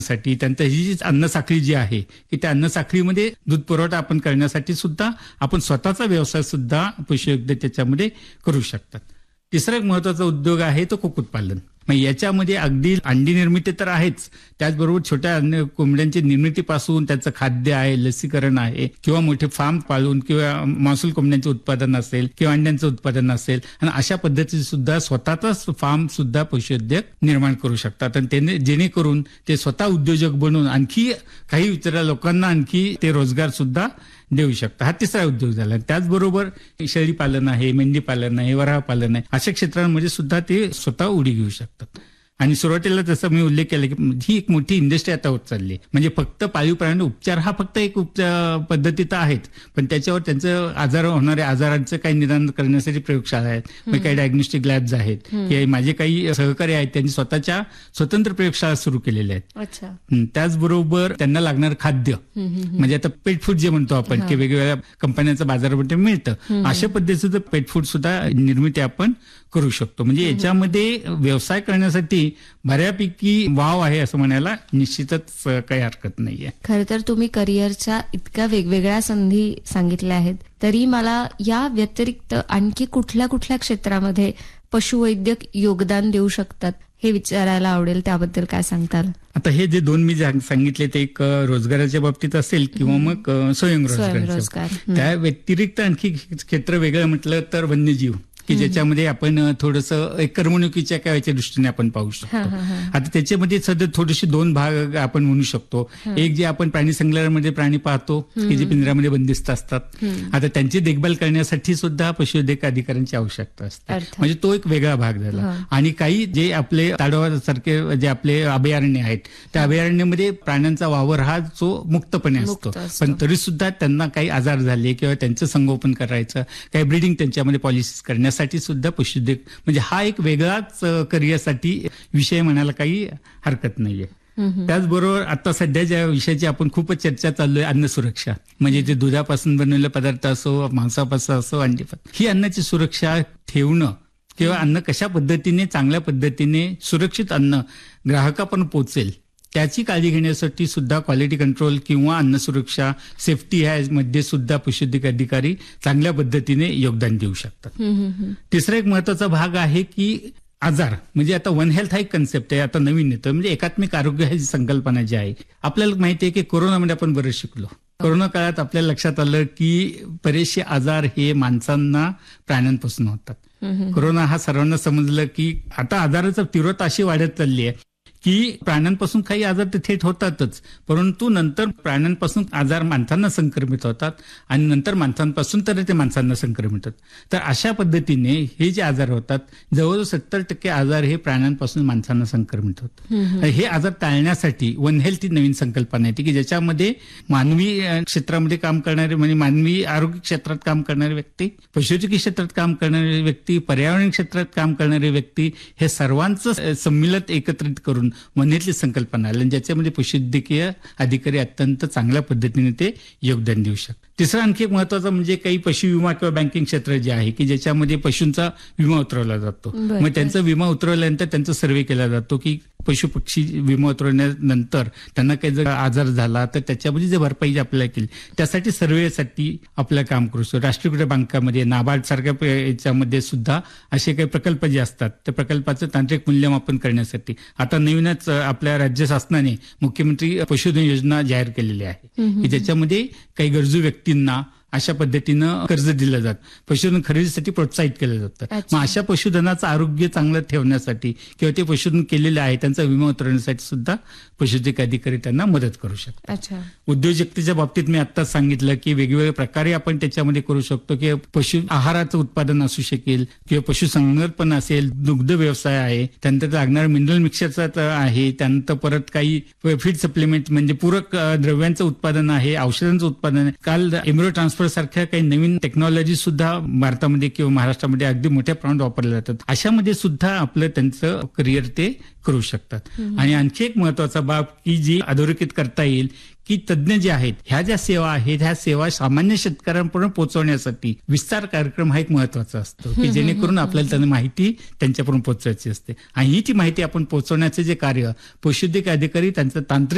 साठी त्यांची ही अन्न साखळी जी आहे की त्या अन्न साखळीमध्ये दूध पुरवठा आपण करण्यासाठी सुद्धा आपण स्वतःचा व्यवसाय सुद्धा पशुवैद्य त्याच्यामध्ये करू शकतात. तिसरा एक महत्वाचा उद्योग आहे तो कुक्कुटपालन. मग याच्यामध्ये अगदी अंडी निर्मिती तर आहेच, त्याचबरोबर छोट्या कोंबड्यांची निर्मितीपासून त्यांचं खाद्य आहे, लसीकरण आहे, किंवा मोठे फार्म पाळून किंवा महसूल कोंबड्यांचे उत्पादन असेल किंवा अंड्यांचं उत्पादन असेल, आणि अशा पद्धतीने सुद्धा स्वतःचाच फार्म सुद्धा पशुउद्योग निर्माण करू शकतात. आणि त्याने जेणेकरून ते स्वतः उद्योजक बनून आणखी काही इतर लोकांना आणखी ते रोजगार सुद्धा देऊ शकतात. हा तिसरा उद्योग झाला. त्याचबरोबर शेळी पालन आहे, मेंढी पालन आहे, वराह पालन आहे, अशा क्षेत्रांमध्ये सुद्धा ते स्वतः उडी घेऊ शकतात. आणि सुरुवातीला जसं मी उल्लेख केला की ही एक मोठी इंडस्ट्री आता होत चालली आहे. म्हणजे फक्त पाळीव प्राणी उपचार हा फक्त एक पद्धती तर आहेत, पण त्याच्यावर त्यांचं आजार होणाऱ्या आजारांचं काही निदान करण्यासाठी प्रयोगशाळा आहेत, काही डायग्नोस्टिक लॅब्स आहेत. माझे काही सहकारी आहेत त्यांनी स्वतःच्या स्वतंत्र प्रयोगशाळा सुरू केलेल्या आहेत. त्याचबरोबर त्यांना लागणार खाद्य म्हणजे आता पेट फूड जे म्हणतो आपण की वेगवेगळ्या कंपन्यांचं बाजारामध्ये मिळतं, अशा पद्धतीचं पेट फूड सुद्धा निर्मिती आपण करू शकतो. म्हणजे याच्यामध्ये व्यवसाय करण्यासाठी बऱ्यापैकी वाव आहे असं म्हणायला निश्चितच काही हरकत नाहीये. खरं तर तुम्ही करिअरच्या इतक्या वेगवेगळ्या संधी सांगितल्या आहेत, तरी मला या व्यतिरिक्त आणखी कुठल्या कुठल्या क्षेत्रामध्ये पशुवैद्यक योगदान देऊ शकतात हे विचारायला आवडेल. त्याबद्दल काय सांगताल? आता हे जे दोन मी सांगितले ते एक रोजगाराच्या बाबतीत असेल किंवा मग स्वयंरोजगार. त्या व्यतिरिक्त आणखी क्षेत्र वेगळं म्हटलं तर वन्यजीव, की ज्याच्यामध्ये आपण थोडंसं एक करमणुकीच्या काळाच्या दृष्टीने आपण पाहू शकतो. आता त्याच्यामध्ये सध्या थोडेसे दोन भाग आपण म्हणू शकतो. एक जे आपण प्राणी संग्रहालयामध्ये प्राणी पाहतो की जे पिंजऱ्यामध्ये बंदिस्त असतात, आता त्यांची देखभाल करण्यासाठी सुद्धा पशुवैद्यक अधिकाऱ्यांची आवश्यकता असते. म्हणजे तो एक वेगळा भाग झाला. आणि काही जे आपले ताडोबासारखे जे आपले अभयारण्य आहेत, त्या अभयारण्यामध्ये प्राण्यांचा वावर हा जो मुक्तपणे असतो, पण तरी सुद्धा त्यांना काही आजार झाले किंवा त्यांचं संगोपन करायचं, काही ब्रीडिंग त्यांच्यामध्ये पॉलिसीज करण्यासाठी सुद्धा पशुवैद्यक म्हणजे हा एक वेगळाच करिअरसाठी विषय म्हणायला काही हरकत नाहीये. त्याचबरोबर आता सध्या ज्या विषयाची आपण खूपच चर्चा चालू आहे, अन्न सुरक्षा. म्हणजे ते दुधापासून बनवलेले पदार्थ असो, मांसापासून असो, अंडीपासून, ही अन्नाची सुरक्षा ठेवणं किंवा अन्न कशा पद्धतीने चांगल्या पद्धतीने सुरक्षित अन्न ग्राहकापर्यंत पोहोचेल त्याची काळजी घेण्यासाठी सुद्धा क्वालिटी कंट्रोल किंवा अन्न सुरक्षा सेफ्टी ह्यामध्ये सुद्धा पशुवैद्यक अधिकारी चांगल्या पद्धतीने योगदान देऊ शकतात. तिसरा एक महत्वाचा भाग आहे की आजार, म्हणजे आता वन हेल्थ हा एक कन्सेप्ट आहे, आता नवीन येतं. म्हणजे एकात्मिक आरोग्य ही संकल्पना जी आहे, आपल्याला माहिती आहे की कोरोनामध्ये आपण बरंच शिकलो. कोरोना काळात आपल्याला लक्षात आलं की बरेचसे आजार हे माणसांना प्राण्यांपासून होतात. कोरोना हा सर्वांना समजलं की आता आजाराची तीव्रता अशी वाढत चालली आहे की प्राण्यांपासून काही आजार ते थेट होतातच, परंतु नंतर प्राण्यांपासून आजार माणसांना संक्रमित होतात आणि नंतर माणसांपासून तर ते माणसांना संक्रमित होतात. तर अशा पद्धतीने हे जे आजार होतात, जवळजवळ 70% आजार हे प्राण्यांपासून माणसांना संक्रमित होतात. हे आजार टाळण्यासाठी वन हेल्थ ही नवीन संकल्पना येते की ज्याच्यामध्ये मानवी क्षेत्रामध्ये काम करणारे, म्हणजे मानवी आरोग्य क्षेत्रात काम करणारे व्यक्ती, पशुवैद्यकीय क्षेत्रात काम करणारे व्यक्ती, पर्यावरण क्षेत्रात काम करणारे व्यक्ती, हे सर्वांचं संमिलित एकत्रित करून वनेतली संकल्पना आली, ज्याच्यामध्ये पशुवैद्यकीय अधिकारी अत्यंत चांगल्या पद्धतीने ते योगदान देऊ शकतात. तिसरा आणखी एक महत्वाचा म्हणजे काही पशु विमा किंवा बँकिंग क्षेत्र जे आहे की ज्याच्यामध्ये पशूंचा विमा उतरवला जातो. मग त्यांचा विमा उतरवल्यानंतर त्यांचा सर्व्हे केला जातो की पशु पक्षी विमा उतरवल्यानंतर त्यांना काही जर आजार झाला तर त्याच्यामध्ये जे भरपाई आपल्याला केली त्यासाठी सर्वेसाठी आपलं काम करू शकतो. राष्ट्रीयकृत बँकामध्ये, नाबार्ड सारख्या याच्यामध्ये सुद्धा असे काही प्रकल्प जे असतात त्या प्रकल्पाचं तांत्रिक मूल्यमापन करण्यासाठी आता नवीनच आपल्या राज्य शासनाने मुख्यमंत्री पशुधन योजना जाहीर केलेली आहे की ज्याच्यामध्ये काही गरजू व्यक्तींना अशा पद्धतीनं कर्ज दिलं जातं, पशुधन खरेदीसाठी प्रोत्साहित केलं जातं. मग अशा पशुधनाचं आरोग्य चांगलं ठेवण्यासाठी किंवा ते पशुधन केलेले आहे त्यांचा विमा उतरवण्यासाठी सुद्धा पशुवैद्यक अधिकारी त्यांना मदत करू शकतात. उद्योजकतेच्या बाबतीत मी आत्ताच सांगितलं की वेगवेगळ्या प्रकारे आपण त्याच्यामध्ये करू शकतो की पशु आहाराचं उत्पादन असू शकेल किंवा पशुसंवर्धन असेल, दुग्ध व्यवसाय आहे, त्यानंतर लागणार मिनरल मिक्सरचा आहे, त्यानंतर परत काही फीड सप्लिमेंट म्हणजे पूरक द्रव्यांचं उत्पादन आहे, औषधांचं उत्पादन आहे. काल एम्ब्रियो ट्रान्सफर सारख्या काही नवीन टेक्नॉलॉजी सुद्धा भारतामध्ये किंवा महाराष्ट्रामध्ये अगदी मोठ्या प्रमाणात वापरल्या जातात. अशामध्ये सुद्धा आपलं त्यांचं करिअर ते करू शकतात. आणि आणखी एक महत्वाचा बाब की जी अधोरेखित करता येईल की तज्ञ जे आहेत, ह्या ज्या सेवा आहेत ह्या सेवा सामान्य शेतकऱ्यांपर्यंत पोहोचवण्यासाठी विस्तार कार्यक्रम हा एक महत्वाचा असतो की जेणेकरून आपल्याला त्यांना माहिती त्यांच्यापर्यंत पोहोचवायची असते. आणि ही ती माहिती आपण पोहोचवण्याचे जे कार्य पशुवैद्यक अधिकारी त्यांचं तांत्रिक